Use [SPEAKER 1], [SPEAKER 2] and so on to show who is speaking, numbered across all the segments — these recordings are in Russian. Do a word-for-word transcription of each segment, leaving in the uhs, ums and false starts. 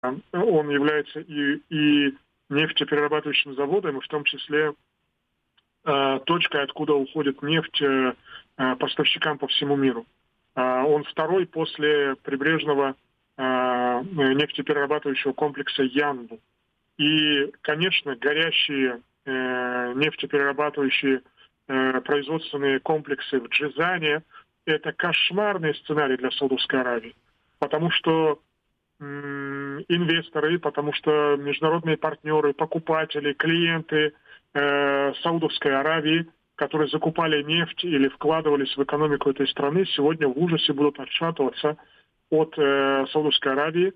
[SPEAKER 1] он является и, и нефтеперерабатывающим заводом, и в том числе точкой, откуда уходит нефть поставщикам по всему миру. Он второй после прибрежного нефтеперерабатывающего комплекса Янбу. И, конечно, горящие нефтеперерабатывающие производственные комплексы в Джизане – это кошмарный сценарий для Саудовской Аравии. Потому что м- инвесторы, потому что международные партнеры, покупатели, клиенты э- Саудовской Аравии, которые закупали нефть или вкладывались в экономику этой страны, сегодня в ужасе будут отшатываться от э- Саудовской Аравии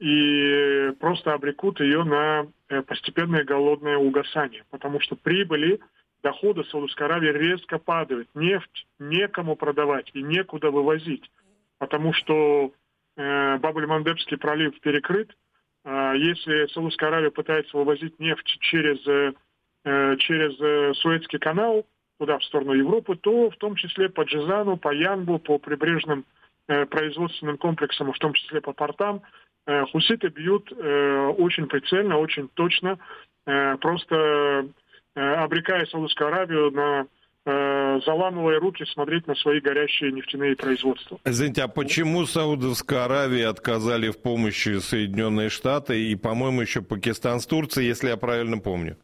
[SPEAKER 1] и просто обрекут ее на э- постепенное голодное угасание. Потому что прибыли, доходы Саудовской Аравии резко падают. Нефть некому продавать и некуда вывозить. Потому что э, Баб-эль-Мандебский пролив перекрыт. Э, если Саудовская Аравия пытается вывозить нефть через, э, через э, Суэцкий канал, туда, в сторону Европы, то в том числе по Джизану, по Янбу, по прибрежным э, производственным комплексам, в том числе по портам, э, хуситы бьют э, очень прицельно, очень точно, э, просто э, обрекая Саудовскую Аравию на заламывая руки, смотреть на свои горящие нефтяные производства.
[SPEAKER 2] Извините, а почему Саудовской Аравии отказали в помощи Соединенные Штаты и, по-моему, еще Пакистан с Турцией, если я правильно помню?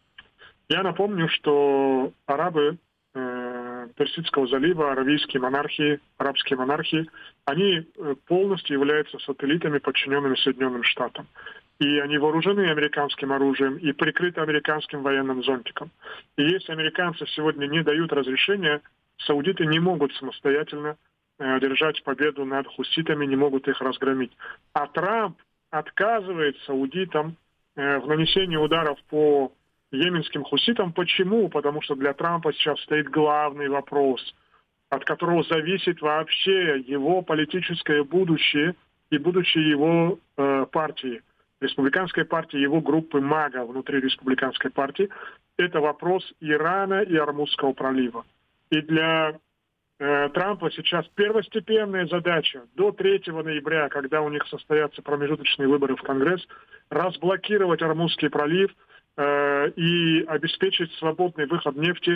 [SPEAKER 1] Я напомню, что арабы э, Персидского залива, аравийские монархии, арабские монархии, они полностью являются сателлитами, подчиненными Соединенным Штатам. И они вооружены американским оружием и прикрыты американским военным зонтиком. И если американцы сегодня не дают разрешения, саудиты не могут самостоятельно э, держать победу над хуситами, не могут их разгромить. А Трамп отказывает саудитам э, в нанесении ударов по йеменским хуситам. Почему? Потому что для Трампа сейчас стоит главный вопрос, от которого зависит вообще его политическое будущее и будущее его э, партии. Республиканской партии, его группы МАГА внутри республиканской партии, это вопрос Ирана и Ормузского пролива. И для э, Трампа сейчас первостепенная задача до третьего ноября, когда у них состоятся промежуточные выборы в Конгресс, разблокировать Ормузский пролив э, и обеспечить свободный выход нефти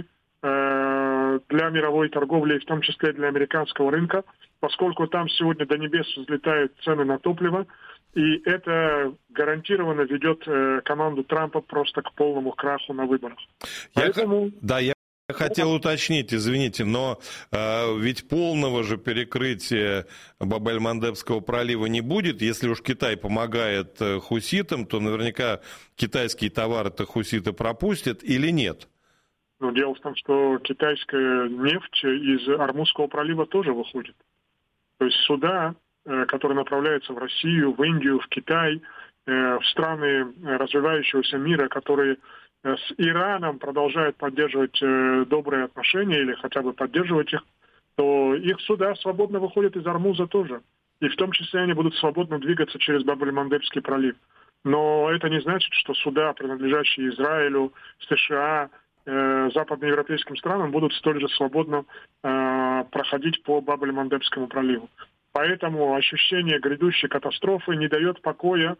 [SPEAKER 1] э, для мировой торговли, в том числе для американского рынка, поскольку там сегодня до небес взлетают цены на топливо. И это гарантированно ведет э, команду Трампа просто к полному краху на выборах.
[SPEAKER 2] Я
[SPEAKER 1] Поэтому...
[SPEAKER 2] х... Да, я хотел уточнить, извините, но э, ведь полного же перекрытия Баб-эль-Мандебского пролива не будет. Если уж Китай помогает э, хуситам, то наверняка китайские товары-то хуситы пропустят или нет?
[SPEAKER 1] Ну, дело в том, что китайская нефть из Ормузского пролива тоже выходит. То есть суда, которые направляются в Россию, в Индию, в Китай, в страны развивающегося мира, которые с Ираном продолжают поддерживать добрые отношения или хотя бы поддерживать их, то их суда свободно выходят из Ормуза тоже. И в том числе они будут свободно двигаться через Баб-эль-Мандебский пролив. Но это не значит, что суда, принадлежащие Израилю, США, западноевропейским странам, будут столь же свободно проходить по Баб-эль-Мандебскому проливу. Поэтому ощущение грядущей катастрофы не дает покоя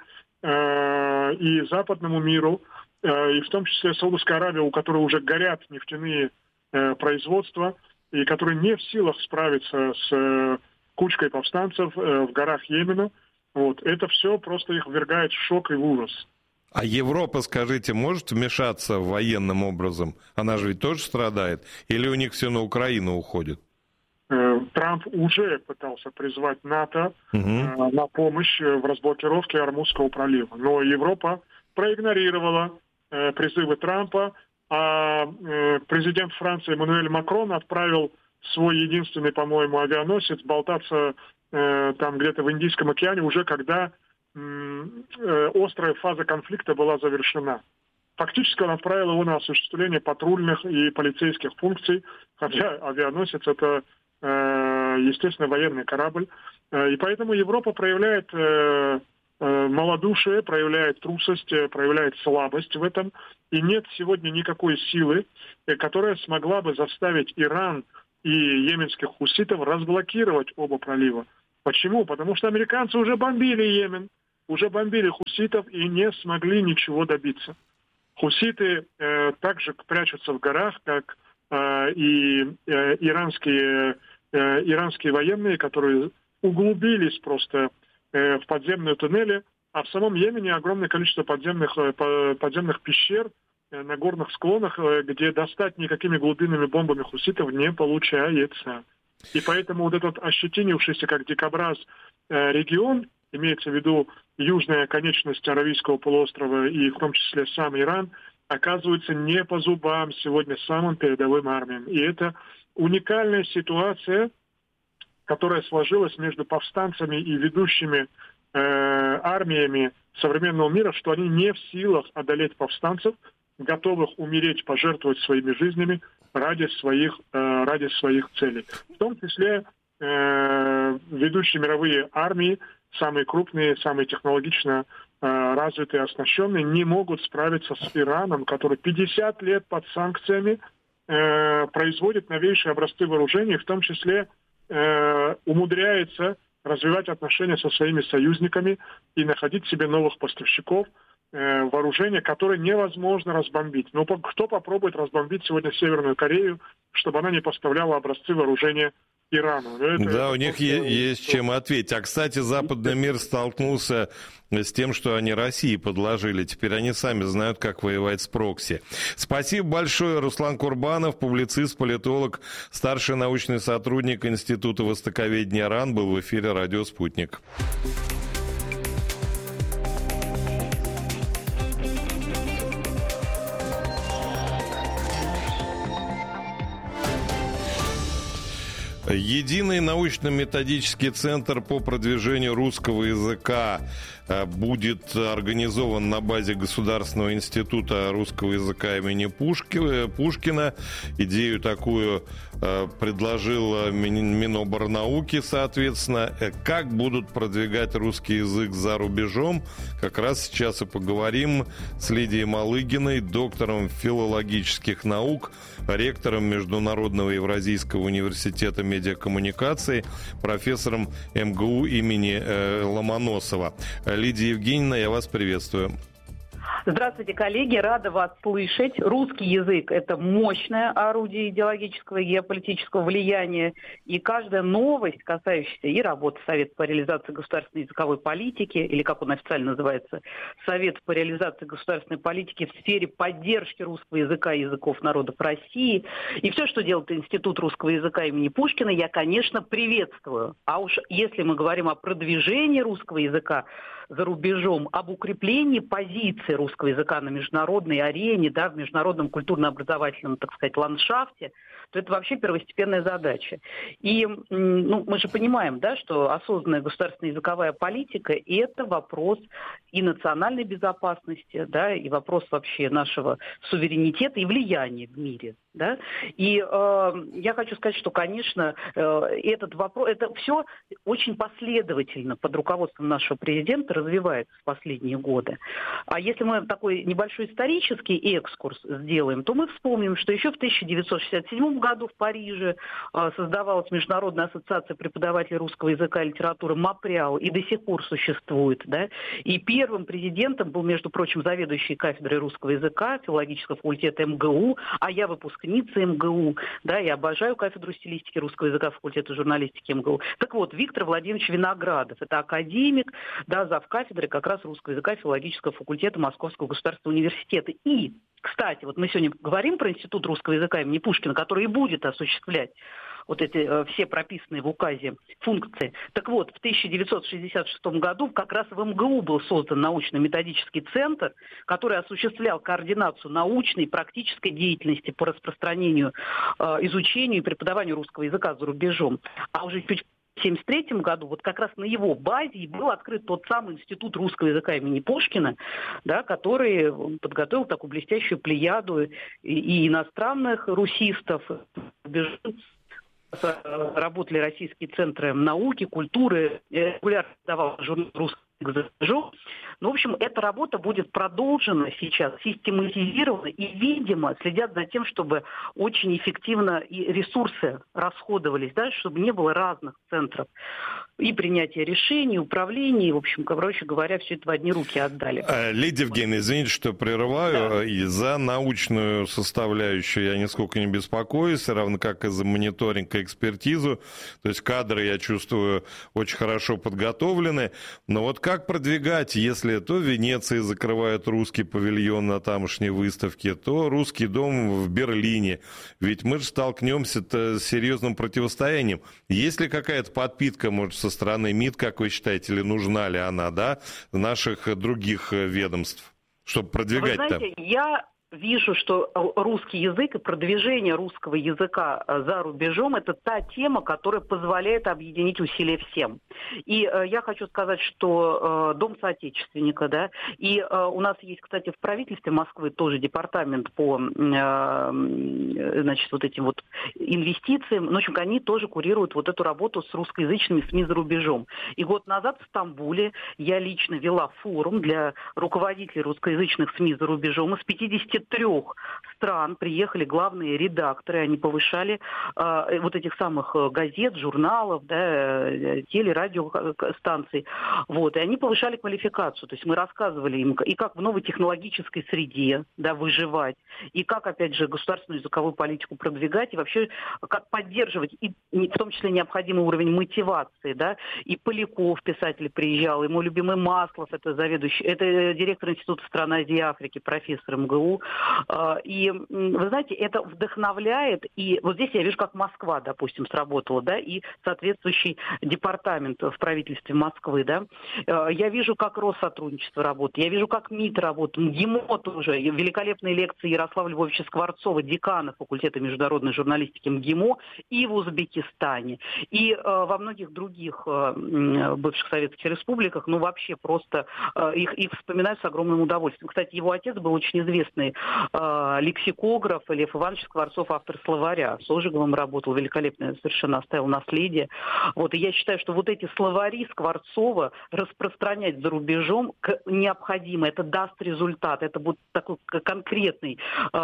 [SPEAKER 1] э, и западному миру, э, и в том числе Саудовской Аравии, у которой уже горят нефтяные э, производства, и которые не в силах справиться с э, кучкой повстанцев э, в горах Йемена. Вот. Это все просто их ввергает в шок и в ужас.
[SPEAKER 2] А Европа, скажите, может вмешаться военным образом? Она же ведь тоже страдает? Или у них все на Украину уходит?
[SPEAKER 1] Трамп уже пытался призвать НАТО
[SPEAKER 2] угу.
[SPEAKER 1] э, на помощь в разблокировке Ормузского пролива. Но Европа проигнорировала э, призывы Трампа, а э, президент Франции Эммануэль Макрон отправил свой единственный, по-моему, авианосец болтаться э, там где-то в Индийском океане уже когда э, э, острая фаза конфликта была завершена. Фактически он отправил его на осуществление патрульных и полицейских функций, хотя авианосец — это естественно, военный корабль. И поэтому Европа проявляет малодушие, проявляет трусость, проявляет слабость в этом. И нет сегодня никакой силы, которая смогла бы заставить Иран и йеменских хуситов разблокировать оба пролива. Почему? Потому что американцы уже бомбили Йемен. уже бомбили хуситов и не смогли ничего добиться. Хуситы э, также прячутся в горах, как э, и э, иранские, э, иранские военные, которые углубились просто э, в подземные туннели. А в самом Йемене огромное количество подземных, э, подземных пещер э, на горных склонах, э, где достать никакими глубинными бомбами хуситов не получается. И поэтому вот этот ощетинившийся как дикобраз э, регион, имеется в виду южная конечность Аравийского полуострова и в том числе сам Иран, оказывается не по зубам сегодня самым передовым армиям. И это уникальная ситуация, которая сложилась между повстанцами и ведущими э, армиями современного мира, что они не в силах одолеть повстанцев, готовых умереть, пожертвовать своими жизнями ради своих, э, ради своих целей. В том числе э, ведущие мировые армии, самые крупные, самые технологично э, развитые, оснащенные, не могут справиться с Ираном, который пятьдесят лет под санкциями э, производит новейшие образцы вооружений, в том числе э, умудряется развивать отношения со своими союзниками и находить себе новых поставщиков э, вооружения, которые невозможно разбомбить. Но кто попробует разбомбить сегодня Северную Корею, чтобы она не поставляла образцы вооружения Ирану? Это,
[SPEAKER 2] да,
[SPEAKER 1] это
[SPEAKER 2] у них
[SPEAKER 1] просто...
[SPEAKER 2] есть чем ответить. А, кстати, западный мир столкнулся с тем, что они России подложили. Теперь они сами знают, как воевать с прокси. Спасибо большое. Руслан Курбанов, публицист, политолог, старший научный сотрудник Института востоковедения РАН, был в эфире «Радио Спутник». Единый научно-методический центр по продвижению русского языка будет организован на базе Государственного института русского языка имени Пушкина. Идею такую предложил Миноборнауки, соответственно. Как будут продвигать русский язык за рубежом, как раз сейчас и поговорим с Лидией Малыгиной, доктором филологических наук, ректором Международного Евразийского университета медиакоммуникаций, профессором эм гэ у имени э, Ломоносова. Лидия Евгеньевна, я вас приветствую.
[SPEAKER 3] Здравствуйте, коллеги, рада вас слышать. Русский язык – это мощное орудие идеологического и геополитического влияния, и каждая новость, касающаяся и работы Совета по реализации государственной языковой политики, или как он официально называется, Совет по реализации государственной политики в сфере поддержки русского языка и языков народов России, и все, что делает Институт русского языка имени Пушкина, я, конечно, приветствую. А уж если мы говорим о продвижении русского языка за рубежом, об укреплении позиции русского языка на международной арене, да, в международном культурно-образовательном, так сказать, ландшафте, то это вообще первостепенная задача. И ну, мы же понимаем, да, что осознанная государственная языковая политика – это вопрос и национальной безопасности, да, и вопрос вообще нашего суверенитета и влияния в мире. Да? И э, я хочу сказать, что, конечно, э, этот вопрос, это все очень последовательно под руководством нашего президента развивается в последние годы. А если мы такой небольшой исторический экскурс сделаем, то мы вспомним, что еще в тысяча девятьсот шестьдесят седьмом году в Париже э, создавалась Международная ассоциация преподавателей русского языка и литературы МАПРИАЛ, и до сих пор существует. Да? И первым президентом был, между прочим, заведующий кафедрой русского языка филологического факультета эм гэ у, а я выпускник эм гэ у, да, я обожаю кафедру стилистики русского языка факультета журналистики эм гэ у. Так вот, Виктор Владимирович Виноградов, это академик, да, завкафедры как раз русского языка филологического факультета Московского государственного университета. И, кстати, вот мы сегодня говорим про Институт русского языка имени Пушкина, который и будет осуществлять вот эти э, все прописанные в указе функции. Так вот, в тысяча девятьсот шестьдесят шестом году как раз в эм гэ у был создан научно-методический центр, который осуществлял координацию научной и практической деятельности по распространению, э, изучению и преподаванию русского языка за рубежом. А уже чуть в тысяча девятьсот семьдесят третьем году вот как раз на его базе был открыт тот самый Институт русского языка имени Пушкина, да, который подготовил такую блестящую плеяду и, и иностранных русистов, работали российские центры науки, культуры, регулярно давал журнал «Русский за рубежом. Ну, в общем, эта работа будет продолжена сейчас, систематизирована, и, видимо, следят за тем, чтобы очень эффективно и ресурсы расходовались, да, чтобы не было разных центров и принятия решений, управления, в общем, короче говоря, все это в одни руки отдали.
[SPEAKER 2] Лидия Евгеньевна, извините, что прерываю. Да. И за научную составляющую я нисколько не беспокоюсь, равно как и за мониторинг и экспертизу. То есть кадры, я чувствую, очень хорошо подготовлены. Но вот как продвигать, если то в Венеции закрывают русский павильон на тамошней выставке, то русский дом в Берлине. Ведь мы же столкнемся с серьезным противостоянием. Есть ли какая-то подпитка, может, со стороны МИД, как вы считаете, или нужна ли она, да, наших других ведомств, чтобы продвигать-то?
[SPEAKER 3] Вы знаете, я вижу, что русский язык и продвижение русского языка за рубежом – это та тема, которая позволяет объединить усилия всем. И э, я хочу сказать, что э, Дом соотечественника, да, и э, у нас есть, кстати, в правительстве Москвы тоже департамент по, э, значит, вот этим вот инвестициям. Ну, в общем, они тоже курируют вот эту работу с русскоязычными СМИ за рубежом. И год назад в Стамбуле я лично вела форум для руководителей русскоязычных СМИ за рубежом из пятидесяти трёх стран приехали главные редакторы, они повышали э, вот этих самых газет, журналов, да, теле, радиостанций, вот, и они повышали квалификацию, то есть мы рассказывали им, и как в новой технологической среде, да, выживать, и как, опять же, государственную языковую политику продвигать, и вообще как поддерживать, и в том числе необходимый уровень мотивации, да, и Поляков, писатель, приезжал, и мой любимый Маслов, это заведующий, это директор Института стран Азии и Африки, профессор эм гэ у. И, вы знаете, это вдохновляет, и вот здесь я вижу, как Москва, допустим, сработала, да, и соответствующий департамент в правительстве Москвы, да. Я вижу, как Россотрудничество работает, я вижу, как МИД работает, МГИМО тоже, великолепные лекции Ярослава Львовича Скворцова, декана факультета международной журналистики МГИМО и в Узбекистане, и э, во многих других э, бывших советских республиках, ну, вообще просто э, их, их вспоминают с огромным удовольствием. Кстати, его отец был очень известный э, лексикограф, Лев Иванович Скворцов, автор словаря. С Ожеговым работал, великолепно совершенно оставил наследие. Вот, и я считаю, что вот эти словари Скворцова распространять за рубежом необходимо. Это даст результат. Это будет такой конкретный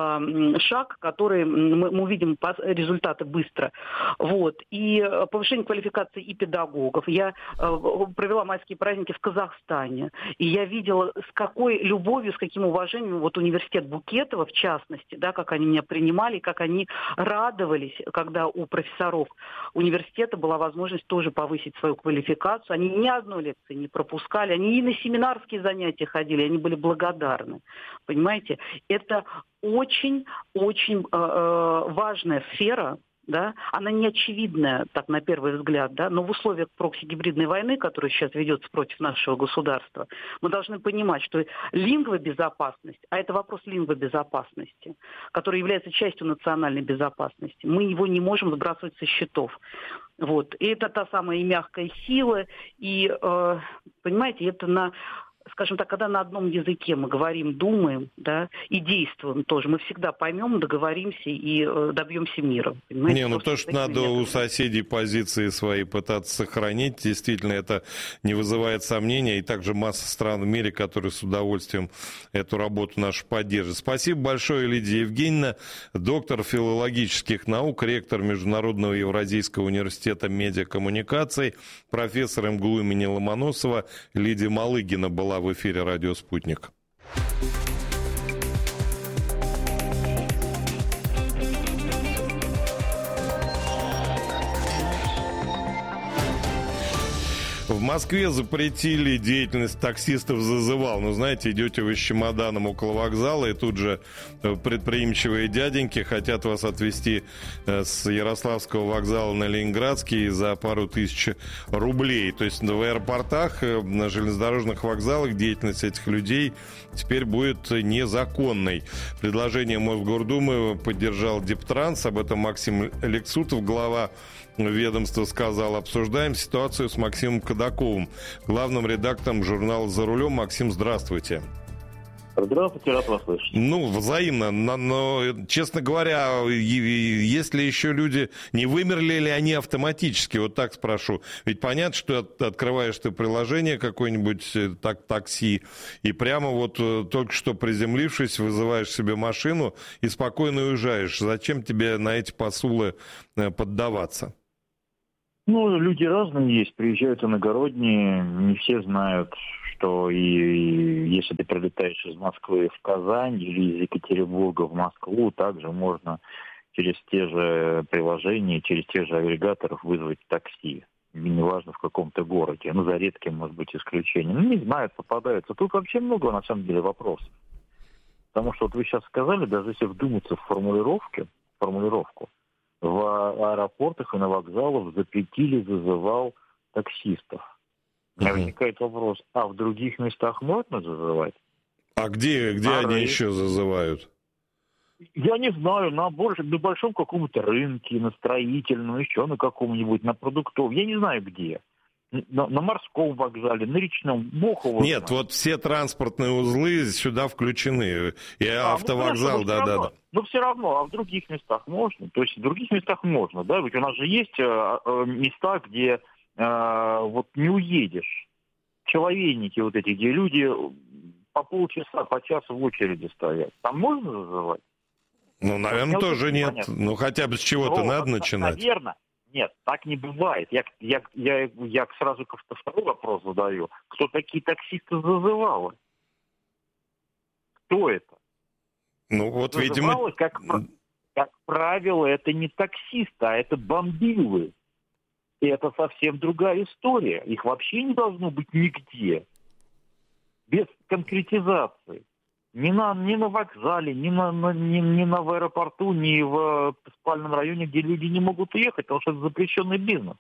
[SPEAKER 3] э, шаг, который мы, мы увидим результаты быстро. Вот. И повышение квалификации и педагогов. Я э, провела майские праздники в Казахстане. И я видела, с какой любовью, с каким уважением вот университет Букетова, в частности, да, как они меня принимали, как они радовались, когда у профессоров университета была возможность тоже повысить свою квалификацию. Они ни одной лекции не пропускали, они и на семинарские занятия ходили, они были благодарны. Понимаете? Это очень-очень э, важная сфера, да, она не очевидная, так, на первый взгляд, да, но в условиях прокси-гибридной войны, которая сейчас ведется против нашего государства, мы должны понимать, что лингвобезопасность, а это вопрос лингвобезопасности, который является частью национальной безопасности, мы его не можем сбрасывать со счетов. Вот. И это та самая и мягкая сила, и, э, понимаете, это на... Скажем так, когда на одном языке мы говорим, думаем, да, и действуем тоже, мы всегда поймем, договоримся и э, добьемся мира. Понимаете?
[SPEAKER 2] Не, ну то, что надо у соседей позиции свои пытаться сохранить, действительно, это не вызывает сомнения, и также масса стран в мире, которые с удовольствием эту работу нашу поддерживают. Спасибо большое, Лидия Евгеньевна, доктор филологических наук, ректор Международного Евразийского университета медиакоммуникаций, профессор эм гэ у имени Ломоносова. Лидия Малыгина была в эфире «Радио Спутник». В Москве запретили деятельность таксистов-зазывал. Ну, знаете, идете вы с чемоданом около вокзала, и тут же предприимчивые дяденьки хотят вас отвезти с Ярославского вокзала на Ленинградский за пару тысяч рублей. То есть в аэропортах, на железнодорожных вокзалах деятельность этих людей теперь будет незаконной. Предложение Мосгордумы поддержал Дептранс. Об этом Максим Лексутов, глава ведомства, сказал. Обсуждаем ситуацию с Максимом Кадаковым, главным редактором журнала «За рулем». Максим, здравствуйте.
[SPEAKER 4] Здравствуйте, рад вас слышать.
[SPEAKER 2] Ну, взаимно. Но, но, честно говоря, есть ли еще люди, не вымерли ли они автоматически? Вот так спрошу. Ведь понятно, что от, открываешь ты приложение какое-нибудь, так, такси, и прямо вот только что приземлившись, вызываешь себе машину и спокойно уезжаешь. Зачем тебе на эти посулы поддаваться?
[SPEAKER 4] Ну, люди разные есть, приезжают иногородние, не все знают, что и, и если ты прилетаешь из Москвы в Казань или из Екатеринбурга в Москву, также можно через те же приложения, через тех же агрегаторов вызвать такси. Неважно в каком-то городе, ну, за редким, может быть, исключением. Ну, не знаю, попадаются. Тут вообще много, на самом деле, вопросов. Потому что вот вы сейчас сказали, даже если вдуматься в формулировки, формулировку, в аэропортах и на вокзалах запретили зазывал таксистов. У меня возникает вопрос, а в других местах можно зазывать?
[SPEAKER 2] А где, где а они рынок? Еще зазывают?
[SPEAKER 4] Я не знаю, на, больше, на большом каком-то рынке, на строительном, еще на каком-нибудь, на продуктовом, я не знаю где. На, на морском вокзале, на речном, бог его
[SPEAKER 2] Нет, знает. Вот все транспортные узлы сюда включены. И а, автовокзал, ну, да, да, да.
[SPEAKER 4] Но все равно, а в других местах можно? То есть в других местах можно, да? Ведь у нас же есть э, э, места, где э, вот не уедешь. Человейники вот эти, где люди по полчаса, по часу в очереди стоят. Там можно зазывать?
[SPEAKER 2] Ну, наверное, тоже нет. Понятно. Ну, хотя бы с чего-то Но, надо начинать.
[SPEAKER 4] Наверное. Нет, так не бывает. Я, я, я, я сразу второй вопрос задаю. Кто такие таксисты зазывалы? Кто это?
[SPEAKER 2] Ну вот,
[SPEAKER 4] зазывалы,
[SPEAKER 2] видимо...
[SPEAKER 4] Как, как правило, это не таксисты, а это бомбилы. И это совсем другая история. Их вообще не должно быть нигде. Без конкретизации. Ни на, ни на вокзале, ни на, на, ни, ни на в аэропорту, ни в спальном районе, где люди не могут уехать, потому что это запрещенный бизнес.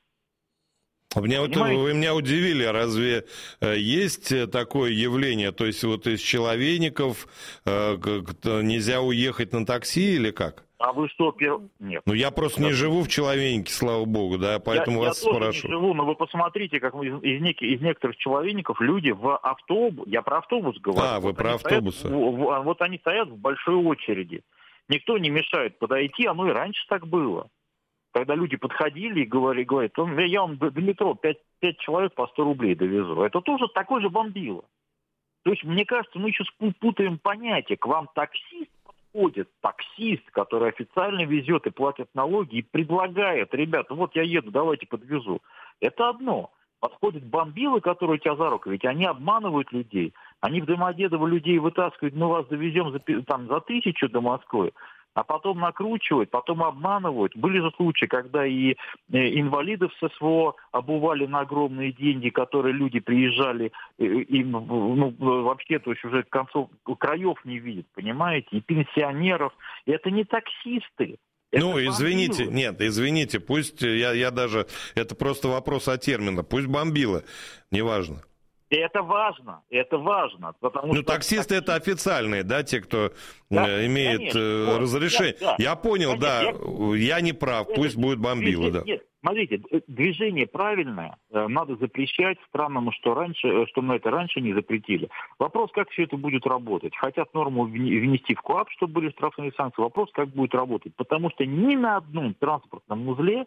[SPEAKER 2] Меня вот, вы меня удивили, разве есть такое явление? То есть вот из человейников э, нельзя уехать на такси или как?
[SPEAKER 4] А вы что, перв... Нет.
[SPEAKER 2] Ну, я просто не живу в Человейнике, слава богу, да, поэтому
[SPEAKER 4] я,
[SPEAKER 2] вас
[SPEAKER 4] я
[SPEAKER 2] спрошу.
[SPEAKER 4] Я тоже не живу, но вы посмотрите, как из, из, нек- из некоторых Человейников люди в автобус, я про автобус говорю.
[SPEAKER 2] А,
[SPEAKER 4] вот
[SPEAKER 2] вы про автобусы.
[SPEAKER 4] Стоят, в, в, вот они стоят в большой очереди. Никто не мешает подойти, оно и раньше так было. Когда люди подходили и говорили, говорят, я вам до метро пять, пять человек по сто рублей довезу. Это тоже такой же бомбило. То есть, мне кажется, мы еще путаем понятия. К вам таксист подходит, таксист, который официально везет и платит налоги, и предлагает, ребята, вот я еду, давайте подвезу. Это одно. Подходят бомбилы, которые тебя за руку, ведь они обманывают людей. Они в Домодедово людей вытаскивают, мы вас довезем за, там, за тысячу до Москвы, а потом накручивают, потом обманывают. Были же случаи, когда и инвалидов с СВО обували на огромные деньги, которые люди приезжали, и, ну, вообще, то есть уже концов краев не видят, понимаете, и пенсионеров. И это не таксисты. Это
[SPEAKER 2] ну, извините,
[SPEAKER 4] бомбилы.
[SPEAKER 2] Нет, извините, пусть, я, я даже, это просто вопрос о терминах, пусть бомбилы, неважно.
[SPEAKER 4] И это важно, это важно. Потому
[SPEAKER 2] ну,
[SPEAKER 4] что
[SPEAKER 2] таксисты такси... это официальные, да, те, кто
[SPEAKER 4] да,
[SPEAKER 2] имеет
[SPEAKER 4] конечно.
[SPEAKER 2] разрешение. Да, да. Я понял, конечно, да, я... я не прав, это... пусть будет бомбилы,
[SPEAKER 4] нет,
[SPEAKER 2] да.
[SPEAKER 4] Нет, смотрите, движение правильное, надо запрещать. Странному, что раньше, что мы это раньше не запретили. Вопрос, как все это будет работать. Хотят норму внести в КоАП, чтобы были штрафные санкции. Вопрос, как будет работать. Потому что ни на одном транспортном узле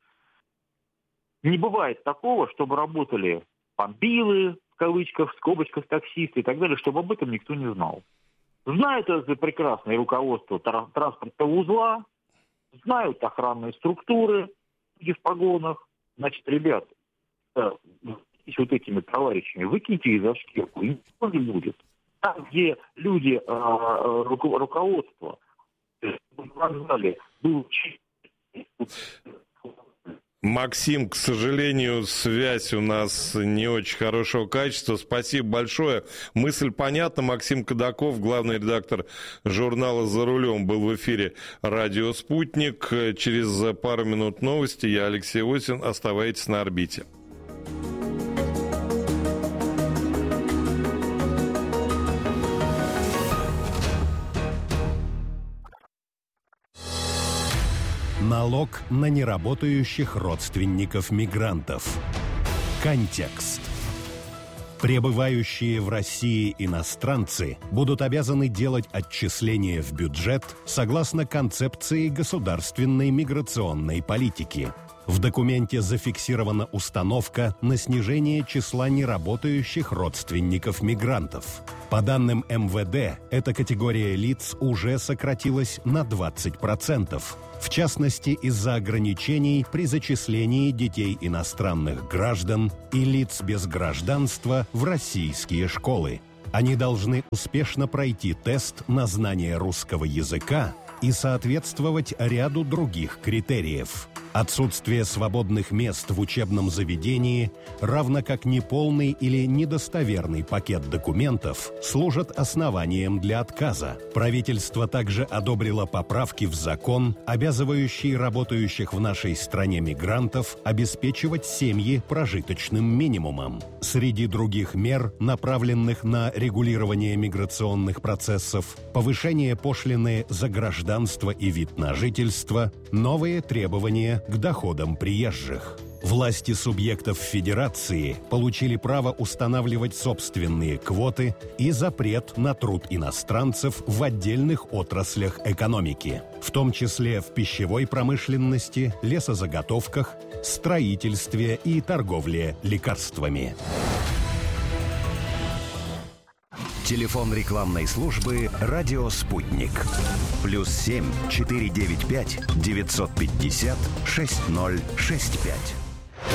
[SPEAKER 4] не бывает такого, чтобы работали бомбилы, в кавычках, в скобочках таксисты и так далее, чтобы об этом никто не знал. Знают это прекрасное руководство транспортного узла, знают охранные структуры, люди в погонах. Значит, ребята, с вот этими товарищами выкиньте их за шкирку, и ничего не будет. Там, где люди, руководство, вокзале, был
[SPEAKER 2] Максим, к сожалению, связь у нас не очень хорошего качества. Спасибо большое. Мысль понятна. Максим Кадаков, главный редактор журнала «За рулем», был в эфире «Радио Спутник». Через пару минут новости. Я Алексей Осин. Оставайтесь на орбите.
[SPEAKER 5] Налог на неработающих родственников мигрантов. Контекст. Пребывающие в России иностранцы будут обязаны делать отчисления в бюджет согласно концепции государственной миграционной политики. В документе зафиксирована установка на снижение числа неработающих родственников мигрантов. По данным эм вэ дэ, эта категория лиц уже сократилась на двадцать процентов. В частности, из-за ограничений при зачислении детей иностранных граждан и лиц без гражданства в российские школы. Они должны успешно пройти тест на знание русского языка и соответствовать ряду других критериев. Отсутствие свободных мест в учебном заведении, равно как неполный или недостоверный пакет документов, служат основанием для отказа. Правительство также одобрило поправки в закон, обязывающие работающих в нашей стране мигрантов обеспечивать семьи прожиточным минимумом. Среди других мер, направленных на регулирование миграционных процессов, повышение пошлины за гражданство и вид на жительство, новые требования к доходам приезжих. Власти субъектов Федерации получили право устанавливать собственные квоты и запрет на труд иностранцев в отдельных отраслях экономики, в том числе в пищевой промышленности, лесозаготовках, строительстве и торговле лекарствами.
[SPEAKER 6] Телефон рекламной службы «Радио Спутник». Плюс семь четыре девять пять девятьсот пятьдесят шесть ноль шесть пять.